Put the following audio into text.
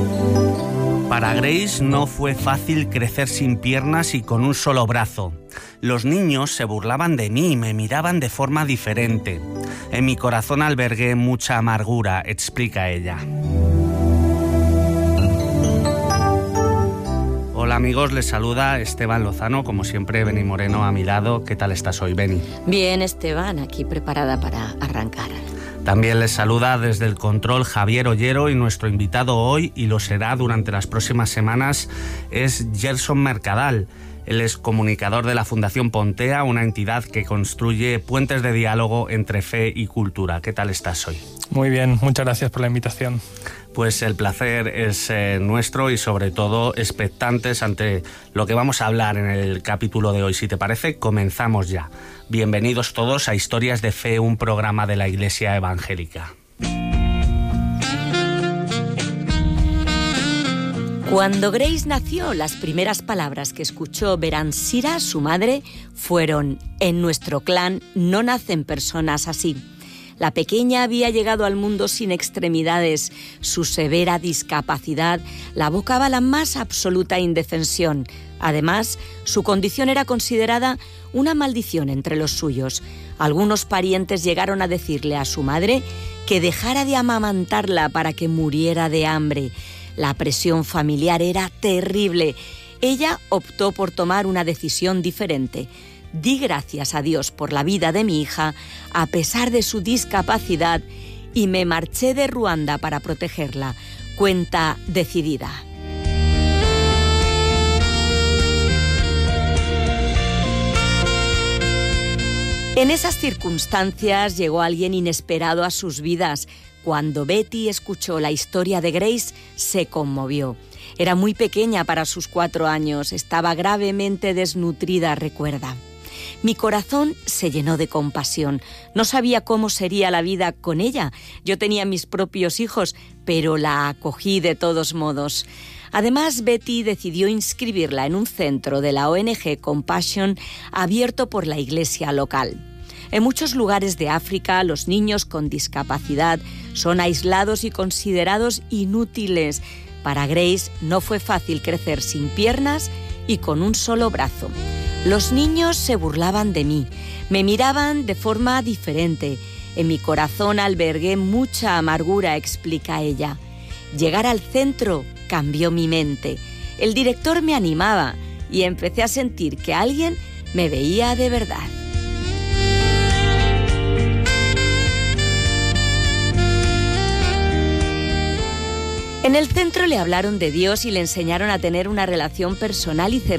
Para Grace no fue fácil crecer sin piernas y con un solo brazo. Los niños se burlaban de mí y me miraban de forma diferente. En mi corazón albergué mucha amargura, explica ella. Hola amigos, les saluda Esteban Lozano, como siempre Beni Moreno a mi lado. ¿Qué tal estás hoy, Beni? Bien, Esteban, aquí preparada para arrancar. También les saluda desde el control Javier Ollero y nuestro invitado hoy, y lo será durante las próximas semanas, es Gerson Mercadal. Él es comunicador de la Fundación Pontea, una entidad que construye puentes de diálogo entre fe y cultura. ¿Qué tal estás hoy? Muy bien, muchas gracias por la invitación. Pues el placer es nuestro y sobre todo expectantes ante lo que vamos a hablar en el capítulo de hoy. Si te parece, comenzamos ya. Bienvenidos todos a Historias de Fe, un programa de la Iglesia Evangélica. Cuando Grace nació, las primeras palabras que escuchó Beransira, su madre, fueron: en nuestro clan no nacen personas así. La pequeña había llegado al mundo sin extremidades. Su severa discapacidad la abocaba a la más absoluta indefensión. Además, su condición era considerada una maldición entre los suyos. Algunos parientes llegaron a decirle a su madre que dejara de amamantarla para que muriera de hambre. La presión familiar era terrible. Ella optó por tomar una decisión diferente. Di gracias a Dios por la vida de mi hija, a pesar de su discapacidad, y me marché de Ruanda para protegerla. Cuenta decidida. En esas circunstancias llegó alguien inesperado a sus vidas. Cuando Betty escuchó la historia de Grace, se conmovió. Era muy pequeña para sus 4 años, estaba gravemente desnutrida, recuerda. Mi corazón se llenó de compasión. No sabía cómo sería la vida con ella. Yo tenía mis propios hijos, pero la acogí de todos modos. Además, Betty decidió inscribirla en un centro de la ONG Compassion abierto por la iglesia local. En muchos lugares de África, los niños con discapacidad son aislados y considerados inútiles. Para Grace no fue fácil crecer sin piernas y con un solo brazo. Los niños se burlaban de mí, me miraban de forma diferente. En mi corazón albergué mucha amargura, explica ella. Llegar al centro cambió mi mente. El director me animaba y empecé a sentir que alguien me veía de verdad. En el centro le hablaron de Dios y le enseñaron a tener una relación personal y cercana